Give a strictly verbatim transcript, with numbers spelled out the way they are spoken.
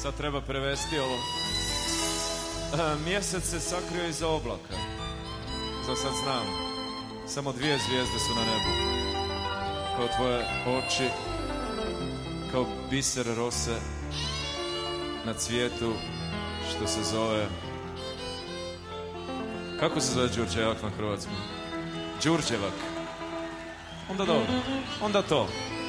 Sad treba prevesti ovo. A, mjesec se sakrio iza oblaka. Za sad znam. Samo dvije zvijezde su na nebu. Kao tvoje oči, kao biser rose na cvijetu što se zove... Kako se zove Đurđevak na hrvatskom? Đurđevak. Onda dobro. Onda to.